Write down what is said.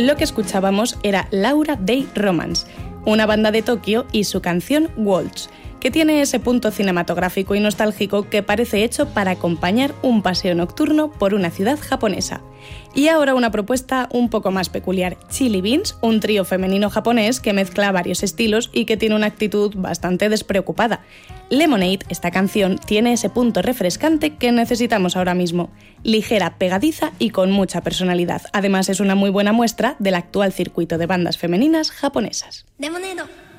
lo que escuchábamos era Laura Day Romance, una banda de Tokio y su canción Waltz, que tiene ese punto cinematográfico y nostálgico que parece hecho para acompañar un paseo nocturno por una ciudad japonesa. Y ahora una propuesta un poco más peculiar, Chili Beans, un trío femenino japonés que mezcla varios estilos y que tiene una actitud bastante despreocupada. Lemonade, esta canción, tiene ese punto refrescante que necesitamos ahora mismo, ligera, pegadiza y con mucha personalidad. Además es una muy buena muestra del actual circuito de bandas femeninas japonesas. Lemonade.